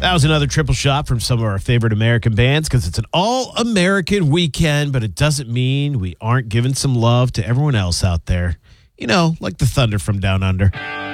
That was another triple shot from some of our favorite American bands because it's an all-American weekend, but it doesn't mean we aren't giving some love to everyone else out there. You know, like the Thunder from Down Under.